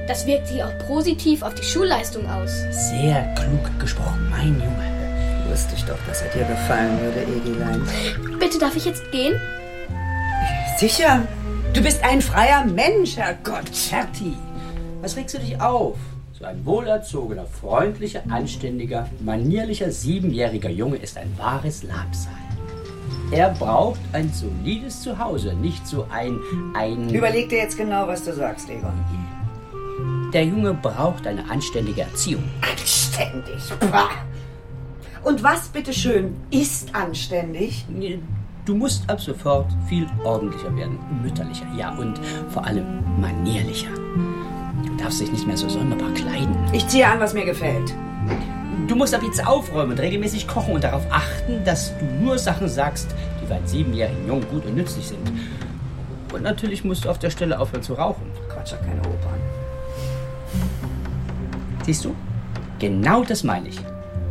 Das wirkt sich auch positiv auf die Schulleistung aus. Sehr klug gesprochen, mein Junge. Wusste ich doch, dass er dir gefallen würde, Egilein. Bitte, darf ich jetzt gehen? Sicher. Du bist ein freier Mensch, Herrgott. Ferti, was regst du dich auf? So ein wohlerzogener, freundlicher, anständiger, manierlicher 7-jähriger Junge ist ein wahres Labsal. Er braucht ein solides Zuhause, nicht so ein... Überleg dir jetzt genau, was du sagst, Egon. Der Junge braucht eine anständige Erziehung. Anständig? Bah. Und was, bitteschön, ist anständig? Du musst ab sofort viel ordentlicher werden, mütterlicher, ja, und vor allem manierlicher. Du darfst dich nicht mehr so sonderbar kleiden. Ich ziehe an, was mir gefällt. Du musst ab jetzt aufräumen und regelmäßig kochen und darauf achten, dass du nur Sachen sagst, die für einen 7-jährigen Jungen gut und nützlich sind. Und natürlich musst du auf der Stelle aufhören zu rauchen. Quatsch, doch keine Opern. Siehst du? Genau das meine ich.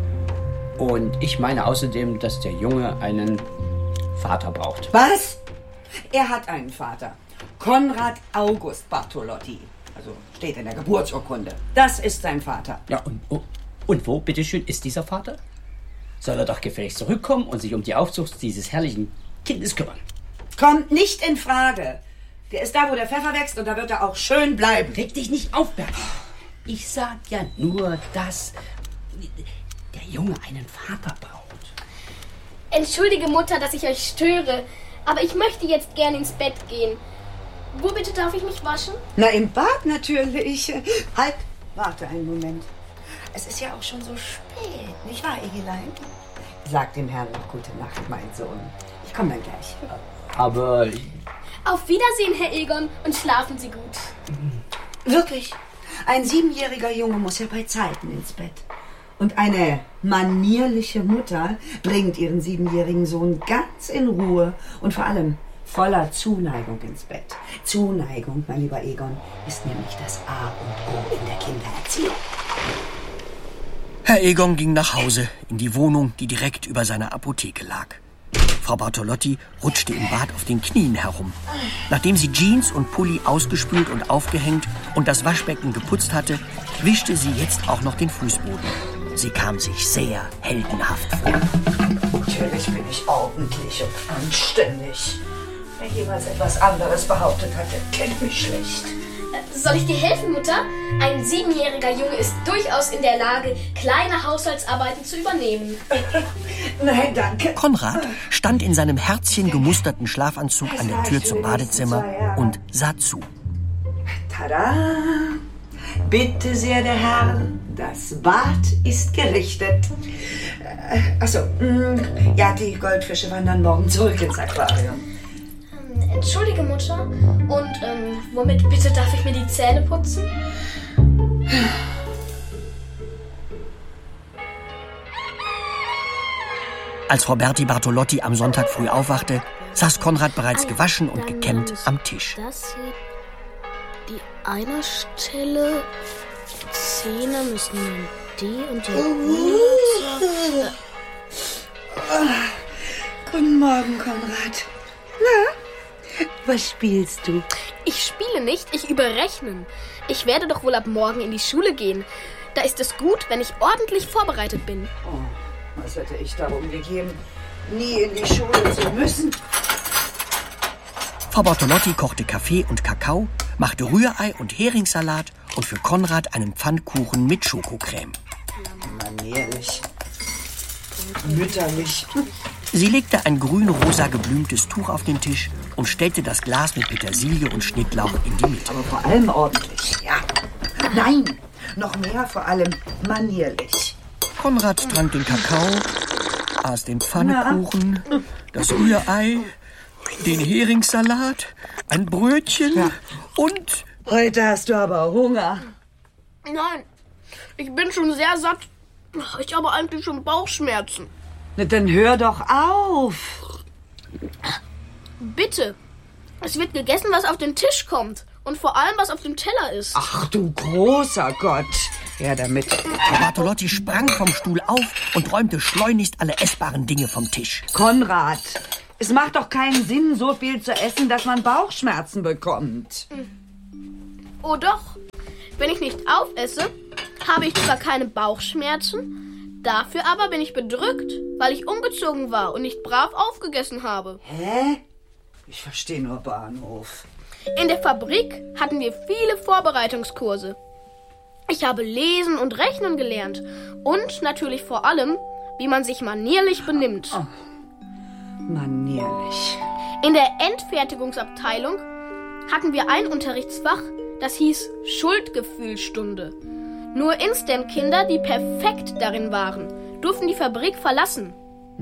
Und ich meine außerdem, dass der Junge einen Vater braucht. Was? Er hat einen Vater. Konrad August Bartolotti. Also steht in der Geburtsurkunde. Das ist sein Vater. Ja, und wo, bitteschön, ist dieser Vater? Soll er doch gefälligst zurückkommen und sich um die Aufzucht dieses herrlichen Kindes kümmern. Kommt nicht in Frage. Der ist da, wo der Pfeffer wächst, und da wird er auch schön bleiben. Reg dich nicht auf, Berti. Ich sag ja nur, dass der Junge einen Vater braucht. Entschuldige, Mutter, dass ich euch störe, aber ich möchte jetzt gern ins Bett gehen. Wo bitte darf ich mich waschen? Na, im Bad natürlich. Halt, warte einen Moment. Es ist ja auch schon so spät, nicht wahr, Egilein? Sag dem Herrn noch gute Nacht, mein Sohn. Ich komme dann gleich. Aber... Auf Wiedersehen, Herr Egon, und schlafen Sie gut. Wirklich? Ein 7-jähriger Junge muss ja bei Zeiten ins Bett. Und eine manierliche Mutter bringt ihren 7-jährigen Sohn ganz in Ruhe und vor allem voller Zuneigung ins Bett. Zuneigung, mein lieber Egon, ist nämlich das A und O in der Kindererziehung. Herr Egon ging nach Hause, in die Wohnung, die direkt über seiner Apotheke lag. Frau Bartolotti rutschte im Bad auf den Knien herum. Nachdem sie Jeans und Pulli ausgespült und aufgehängt und das Waschbecken geputzt hatte, wischte sie jetzt auch noch den Fußboden. Sie kam sich sehr heldenhaft vor. Natürlich bin ich ordentlich und anständig. Wer jemals etwas anderes behauptet hat, der kennt mich schlecht. Soll ich dir helfen, Mutter? Ein 7-jähriger Junge ist durchaus in der Lage, kleine Haushaltsarbeiten zu übernehmen. Nein, danke. Konrad stand in seinem herzchengemusterten Schlafanzug an der Tür zum Badezimmer und sah zu. Tada! Bitte sehr, der Herr, das Bad ist gerichtet. Achso, ja, die Goldfische wandern morgen zurück ins Aquarium. Entschuldige, Mutter. Und womit bitte darf ich mir die Zähne putzen? Als Frau Berti Bartolotti am Sonntag früh aufwachte, saß Konrad bereits gewaschen und gekämmt am Tisch. Das hier, die eine Stelle, die Zähne müssen die und die Unterzähne. Guten Morgen, Konrad. Na? Was spielst du? Ich spiele nicht, ich überrechne. Ich werde doch wohl ab morgen in die Schule gehen. Da ist es gut, wenn ich ordentlich vorbereitet bin. Oh, was hätte ich darum gegeben, nie in die Schule zu müssen? Frau Bartolotti kochte Kaffee und Kakao, machte Rührei und Heringssalat und für Konrad einen Pfannkuchen mit Schokocreme. Manierlich. Mütterlich. Sie legte ein grün-rosa geblümtes Tuch auf den Tisch und stellte das Glas mit Petersilie und Schnittlauch in die Mitte. Aber vor allem ordentlich, ja. Nein, noch mehr vor allem manierlich. Konrad trank den Kakao, aß den Pfannkuchen, das Rührei, den Heringssalat, ein Brötchen und... Heute hast du aber Hunger. Nein, ich bin schon sehr satt. Ich habe eigentlich schon Bauchschmerzen. Na, dann hör doch auf. Bitte. Es wird gegessen, was auf den Tisch kommt. Und vor allem, was auf dem Teller ist. Ach du großer Gott. Ja, damit. Frau Bartolotti sprang vom Stuhl auf und räumte schleunigst alle essbaren Dinge vom Tisch. Konrad, es macht doch keinen Sinn, so viel zu essen, dass man Bauchschmerzen bekommt. Oh doch. Wenn ich nicht aufesse, habe ich zwar keine Bauchschmerzen, dafür aber bin ich bedrückt, weil ich umgezogen war und nicht brav aufgegessen habe. Hä? Ich verstehe nur Bahnhof. In der Fabrik hatten wir viele Vorbereitungskurse. Ich habe lesen und rechnen gelernt und natürlich vor allem, wie man sich manierlich benimmt. Oh. Manierlich. In der Endfertigungsabteilung hatten wir ein Unterrichtsfach, das hieß Schuldgefühlstunde. Nur Instant-Kinder, die perfekt darin waren, durften die Fabrik verlassen.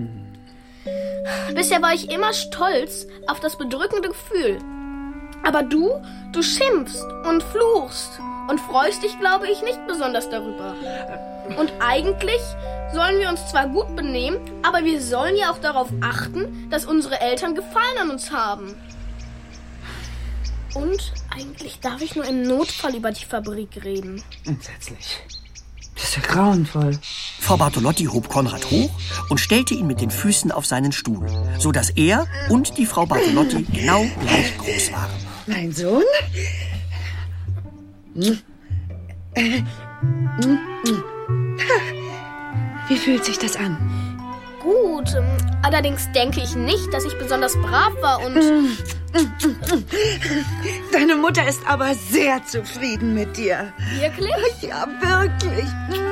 Bisher war ich immer stolz auf das bedrückende Gefühl. Aber du schimpfst und fluchst und freust dich, glaube ich, nicht besonders darüber. Und eigentlich sollen wir uns zwar gut benehmen, aber wir sollen ja auch darauf achten, dass unsere Eltern Gefallen an uns haben. Und eigentlich darf ich nur im Notfall über die Fabrik reden. Entsetzlich. Das ist ja grauenvoll. Frau Bartolotti hob Konrad hoch und stellte ihn mit den Füßen auf seinen Stuhl, so dass er und die Frau Bartolotti genau gleich groß waren. Mein Sohn? Wie fühlt sich das an? Gut, allerdings denke ich nicht, dass ich besonders brav war und... Deine Mutter ist aber sehr zufrieden mit dir. Wirklich? Ja, wirklich.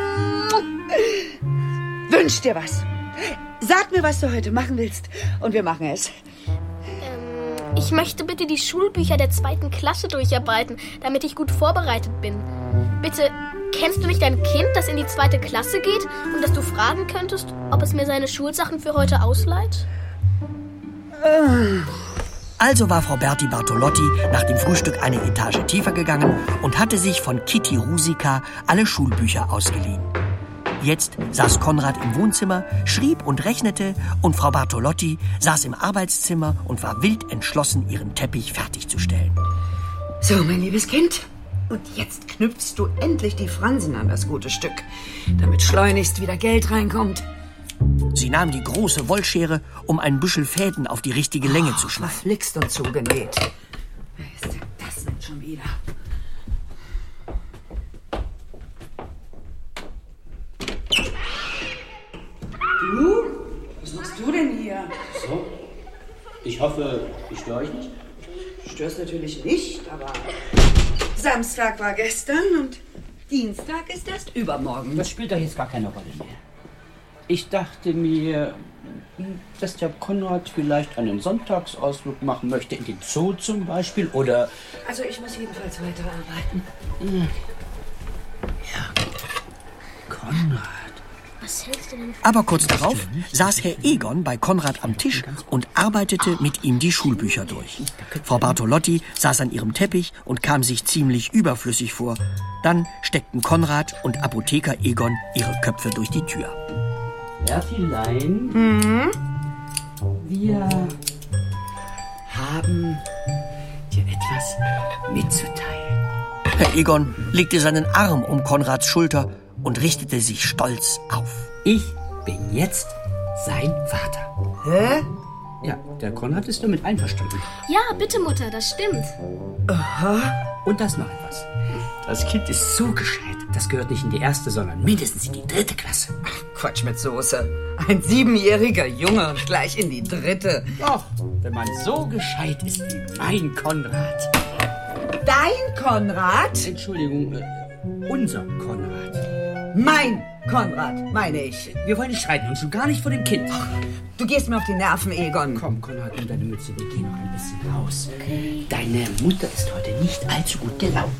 Wünsch dir was. Sag mir, was du heute machen willst. Und wir machen es. Ich möchte bitte die Schulbücher der 2. Klasse durcharbeiten, damit ich gut vorbereitet bin. Bitte, kennst du nicht ein Kind, das in die 2. Klasse geht und das du fragen könntest, ob es mir seine Schulsachen für heute ausleiht? Also war Frau Berti Bartolotti nach dem Frühstück eine Etage tiefer gegangen und hatte sich von Kitty Rusika alle Schulbücher ausgeliehen. Jetzt saß Konrad im Wohnzimmer, schrieb und rechnete und Frau Bartolotti saß im Arbeitszimmer und war wild entschlossen, ihren Teppich fertigzustellen. So, mein liebes Kind. Und jetzt knüpfst du endlich die Fransen an das gute Stück, damit schleunigst wieder Geld reinkommt. Sie nahm die große Wollschere, um ein Büschel Fäden auf die richtige Länge zu schneiden. Verflixt und zugenäht. Wer ist denn das denn schon wieder? Du? Was machst du denn hier? So, ich hoffe, ich störe euch nicht. Störst natürlich nicht, aber Samstag war gestern und Dienstag ist erst übermorgen. Das spielt doch jetzt gar keine Rolle mehr. Ich dachte mir, dass der Konrad vielleicht einen Sonntagsausflug machen möchte, in den Zoo zum Beispiel, oder... Also ich muss jedenfalls weiterarbeiten. Ja, Konrad. Was hältst du denn? Aber kurz darauf saß Herr Egon bei Konrad am Tisch und arbeitete mit ihm die Schulbücher durch. Frau Bartolotti saß an ihrem Teppich und kam sich ziemlich überflüssig vor. Dann steckten Konrad und Apotheker Egon ihre Köpfe durch die Tür. Bertilein, wir haben dir etwas mitzuteilen. Herr Egon legte seinen Arm um Konrads Schulter und richtete sich stolz auf. Ich bin jetzt sein Vater. Hä? Ja, der Konrad ist damit einverstanden. Ja, bitte, Mutter, das stimmt. Und das noch etwas. Das Kind ist so gescheit. Das gehört nicht in die 1., sondern mindestens in die 3. Klasse. Quatsch mit Soße. Ein 7-jähriger Junge und gleich in die 3. Doch, wenn man so gescheit ist wie mein Konrad. Dein Konrad? Entschuldigung, unser Konrad. Mein Konrad, meine ich. Wir wollen nicht streiten und schon gar nicht vor dem Kind. Du gehst mir auf die Nerven, Egon. Komm, Konrad, nimm deine Mütze. Wir gehen noch ein bisschen raus. Okay. Deine Mutter ist heute nicht allzu gut gelaunt.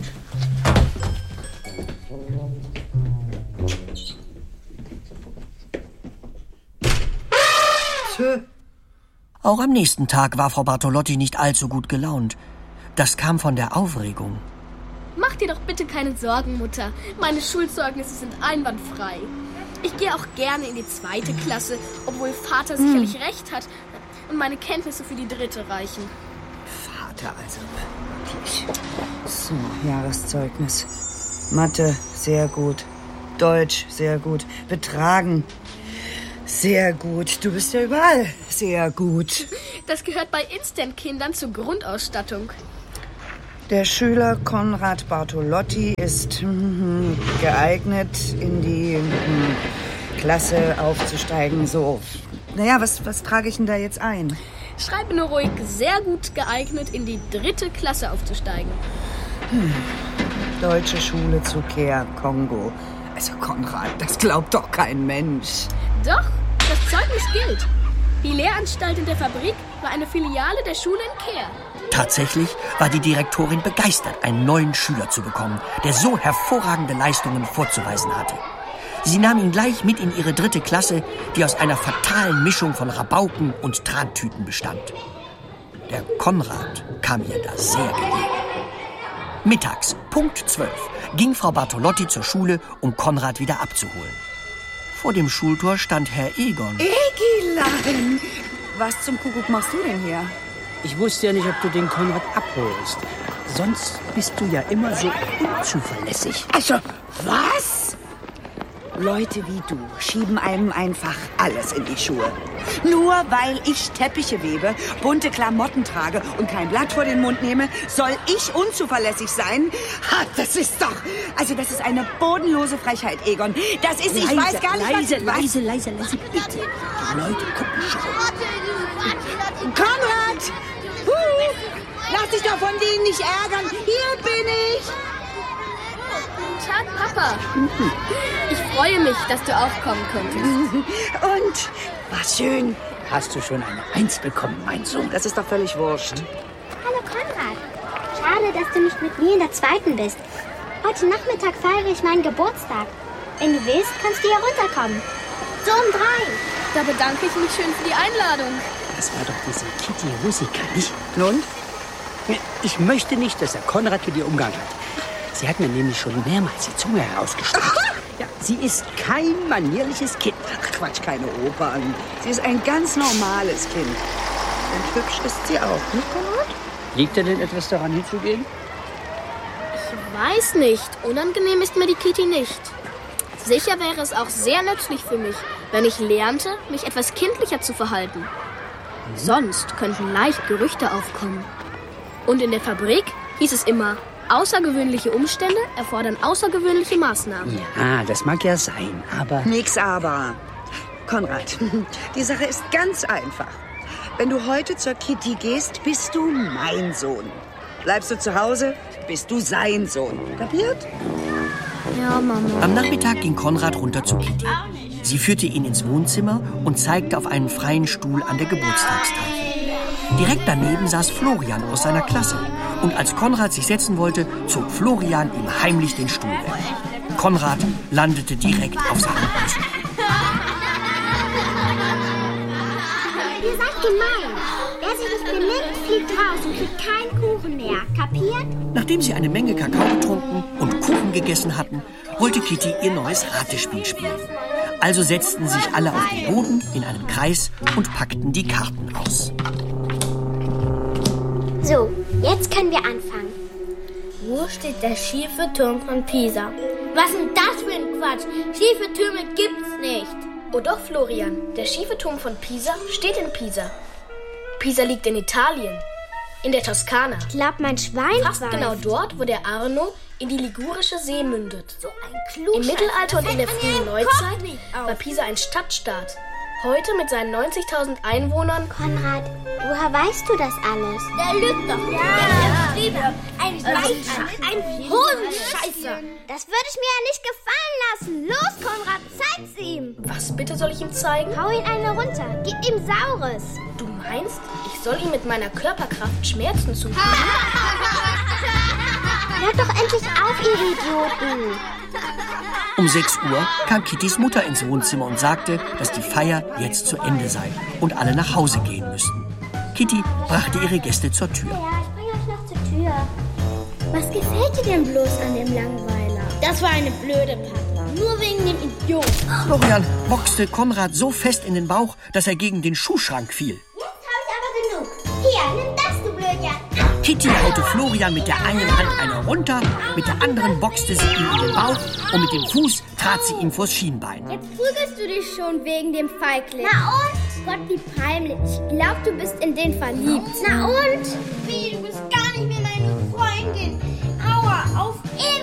Auch am nächsten Tag war Frau Bartolotti nicht allzu gut gelaunt. Das kam von der Aufregung. Mach dir doch bitte keine Sorgen, Mutter. Meine Schulzeugnisse sind einwandfrei. Ich gehe auch gerne in die 2. Klasse, obwohl Vater sicherlich recht hat und meine Kenntnisse für die 3. reichen. Vater also, wirklich. So, Jahreszeugnis. Mathe, sehr gut. Deutsch, sehr gut. Betragen, sehr gut. Du bist ja überall sehr gut. Das gehört bei Instant-Kindern zur Grundausstattung. Der Schüler Konrad Bartolotti ist geeignet, in die Klasse aufzusteigen. So, naja, was trage ich denn da jetzt ein? Schreibe nur ruhig, sehr gut geeignet, in die 3. Klasse aufzusteigen. Deutsche Schule zu Caire, Kongo. Also Konrad, das glaubt doch kein Mensch. Doch, das Zeugnis gilt. Die Lehranstalt in der Fabrik war eine Filiale der Schule in Caire. Tatsächlich war die Direktorin begeistert, einen neuen Schüler zu bekommen, der so hervorragende Leistungen vorzuweisen hatte. Sie nahm ihn gleich mit in ihre 3. Klasse, die aus einer fatalen Mischung von Rabauken und Trantüten bestand. Der Konrad kam ihr da sehr gelegen. Mittags, Punkt 12, ging Frau Bartolotti zur Schule, um Konrad wieder abzuholen. Vor dem Schultor stand Herr Egon. Egilein! Was zum Kuckuck machst du denn hier? Ich wusste ja nicht, ob du den Konrad abholst. Sonst bist du ja immer so unzuverlässig. Also, was? Leute wie du schieben einem einfach alles in die Schuhe. Nur weil ich Teppiche webe, bunte Klamotten trage und kein Blatt vor den Mund nehme, soll ich unzuverlässig sein? Ha, das ist eine bodenlose Frechheit, Egon. Das ist, ich weiß gar nicht, Leise, bitte. Die Leute gucken schon. Konrad! Lass dich doch von denen nicht ärgern. Hier bin ich. Guten Tag, Papa. Ich freue mich, dass du auch kommen könntest. Und? Was schön. Hast du schon eine 1 bekommen, mein Sohn? Das ist doch völlig wurscht. Hallo Konrad. Schade, dass du nicht mit mir in der 2. bist. Heute Nachmittag feiere ich meinen Geburtstag. Wenn du willst, kannst du hier runterkommen. So um 3. Da bedanke ich mich schön für die Einladung. Das war doch diese Kitty Rusika, nicht? Nun? Ich möchte nicht, dass der Konrad mit ihr Umgang hat. Sie hat mir nämlich schon mehrmals die Zunge herausgestreckt. Ja, sie ist kein manierliches Kind. Ach Quatsch, keine Opern. Sie ist ein ganz normales Kind. Und hübsch ist sie auch, nicht Konrad? Liegt dir denn etwas daran hinzugehen? Ich weiß nicht. Unangenehm ist mir die Kitty nicht. Sicher wäre es auch sehr nützlich für mich, wenn ich lernte, mich etwas kindlicher zu verhalten. Sonst könnten leicht Gerüchte aufkommen. Und in der Fabrik hieß es immer, außergewöhnliche Umstände erfordern außergewöhnliche Maßnahmen. Ja, das mag ja sein, aber... Nix aber. Konrad, die Sache ist ganz einfach. Wenn du heute zur Kitty gehst, bist du mein Sohn. Bleibst du zu Hause, bist du sein Sohn. Kapiert? Ja, Mama. Am Nachmittag ging Konrad runter zu Kitty. Sie führte ihn ins Wohnzimmer und zeigte auf einen freien Stuhl an der Geburtstagstafel. Direkt daneben saß Florian aus seiner Klasse. Und als Konrad sich setzen wollte, zog Florian ihm heimlich den Stuhl weg. Konrad landete direkt auf seinem Busen. Ihr seid gemein. Wer sich nicht benimmt, fliegt raus und kriegt keinen Kuchen mehr. Kapiert? Nachdem sie eine Menge Kakao getrunken und Kuchen gegessen hatten, wollte Kitty ihr neues Ratespiel spielen. Also setzten sich alle auf den Boden in einem Kreis und packten die Karten aus. So, jetzt können wir anfangen. Wo steht der schiefe Turm von Pisa? Was ist denn das für ein Quatsch? Schiefe Türme gibt's nicht. Oh doch, Florian. Der schiefe Turm von Pisa steht in Pisa. Pisa liegt in Italien, in der Toskana. Ich glaube, mein Schwein Fast weiß. genau dort, wo der Arno in die Ligurische See mündet. So ein Klug. Im Mittelalter und in der frühen Neuzeit war Pisa ein Stadtstaat. Heute mit seinen 90.000 Einwohnern. Konrad, woher weißt du das alles? Der lügt doch. Ja. Ein Weicher, ein Hosenscheißer. Das würde ich mir ja nicht gefallen lassen. Los, Konrad, zeig's ihm. Was bitte soll ich ihm zeigen? Hau ihn eine runter. Gib ihm Saures. Du meinst, ich soll ihm mit meiner Körperkraft Schmerzen zufügen? Hört doch endlich auf, ihr Idioten. Um 6 Uhr kam Kittys Mutter ins Wohnzimmer und sagte, dass die Feier jetzt zu Ende sei und alle nach Hause gehen müssten. Kitty brachte ihre Gäste zur Tür. Ja, ich bringe euch noch zur Tür. Was gefällt dir denn bloß an dem Langweiler? Das war eine blöde Papa. Nur wegen dem Idiot. Florian boxte Konrad so fest in den Bauch, dass er gegen den Schuhschrank fiel. Jetzt habe ich aber genug. Hier, nimm das, du Blödchen. Kitty haute Florian mit der einen Hand eine runter, mit der anderen boxte sie ihm in den Bauch und mit dem Fuß trat sie ihm vors Schienbein. Jetzt prügelst du dich schon wegen dem Feigling. Na und? Gott, wie peinlich. Ich glaub, du bist in den verliebt. Na und? Wie, du bist gar nicht mehr meine Freundin. auf Erden.